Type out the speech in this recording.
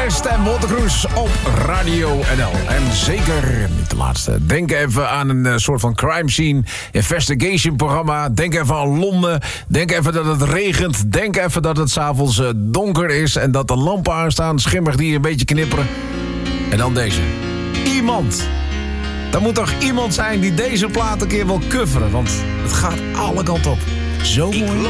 West en Watercruise op Radio NL. En zeker niet de laatste. Denk even aan een soort van crime scene investigation programma. Denk even aan Londen. Denk even dat het regent. Denk even dat het 's avonds donker is en dat de lampen aanstaan. Schimmig die een beetje knipperen. En dan deze. Iemand. Er moet toch iemand zijn die deze plaat een keer wil coveren. Want het gaat alle kanten op. Zo mooi.